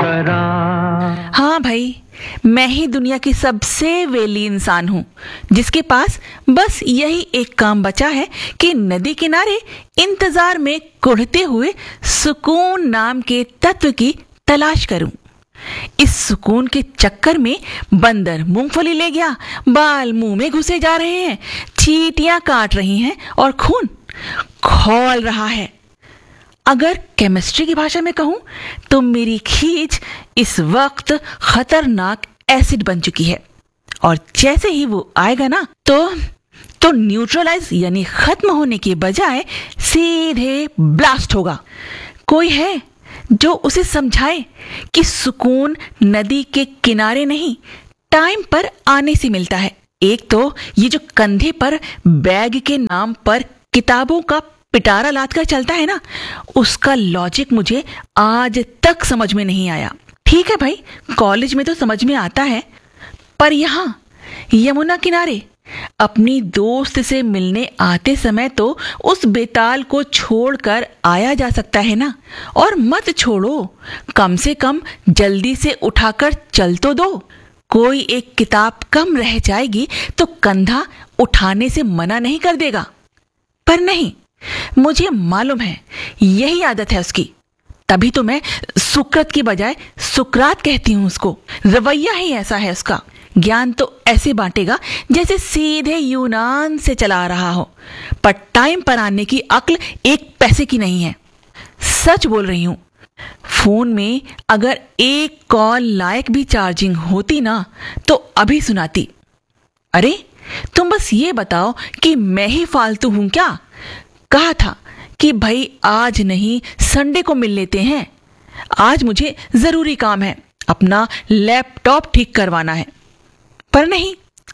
करा। हाँ भाई, मैं ही दुनिया की सबसे वेली इंसान हूँ जिसके पास बस यही एक काम बचा है कि नदी किनारे इंतजार में कुढ़ते हुए सुकून नाम के तत्व की तलाश करूं। इस सुकून के चक्कर में बंदर मूंगफली ले गया, बाल मुंह में घुसे जा रहे हैं, चींटियां काट रही हैं और खून खौल रहा है। अगर केमिस्ट्री की भाषा में कहूं तो मेरी खींच इस वक्त खतरनाक एसिड बन चुकी है और जैसे ही वो आएगा ना तो न्यूट्रलाइज यानी खत्म होने के बजाय सीधे ब्लास्ट होगा। कोई है जो उसे समझाए कि सुकून नदी के किनारे नहीं, टाइम पर आने से मिलता है। एक तो ये जो कंधे पर बैग के नाम पर किताबों का पिटारा लाद कर चलता है ना, उसका लॉजिक मुझे आज तक समझ में नहीं आया। ठीक है भाई, कॉलेज में तो समझ में आता है, पर यहां यमुना किनारे अपनी दोस्त से मिलने आते समय तो उस बेताल को छोड़कर आया जा सकता है ना। और मत छोड़ो, कम से कम जल्दी से उठाकर चल तो दो। कोई एक किताब कम रह जाएगी तो कंधा उठाने से मना नहीं कर देगा। पर नहीं, मुझे मालूम है यही आदत है उसकी, तभी तो मैं सुकृत की बजाय सुकरात कहती हूं उसको। रवैया ही ऐसा है उसका। ज्ञान तो ऐसे बांटेगा जैसे सीधे यूनान से चला आ रहा हो, पर टाइम पर आने की अक्ल एक पैसे की नहीं है। सच बोल रही हूं। फोन में अगर एक कॉल लायक भी चार्जिंग होती ना तो अभी सुनाती। अरे तुम बस ये बताओ कि मैं ही फालतू हूं क्या? कहा था कि भाई आज नहीं संडे को मिल लेते हैं, आज मुझे जरूरी काम है, अपना लैपटॉप ठीक करवाना है। पर नहीं,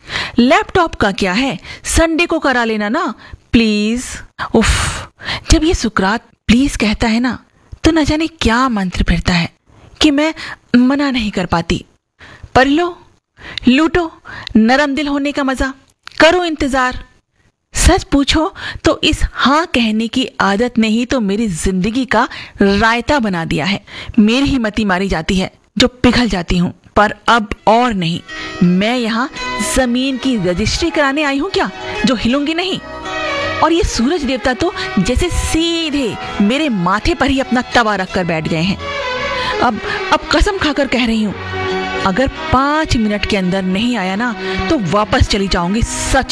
लैपटॉप का क्या है, संडे को करा लेना ना प्लीज। उफ, जब ये सुकरात प्लीज कहता है ना तो न जाने क्या मंत्र फिरता है कि मैं मना नहीं कर पाती। पर लो, लूटो नरम दिल होने का मजा, करो इंतजार। सच पूछो तो इस हाँ कहने की आदत ने ही तो मेरी जिंदगी का रायता बना दिया है। मेरी ही मती मारी जाती है जो पिघल जाती हूँ। पर अब और नहीं, मैं यहाँ जमीन की रजिस्ट्री कराने आई हूँ क्या, जो हिलूंगी नहीं। और ये सूरज देवता तो जैसे सीधे मेरे माथे पर ही अपना तवा रख कर बैठ गए हैं। अब कसम खाकर कह रही हूँ, अगर 5 मिनट के अंदर नहीं आया ना तो वापस चली जाऊंगी, सच।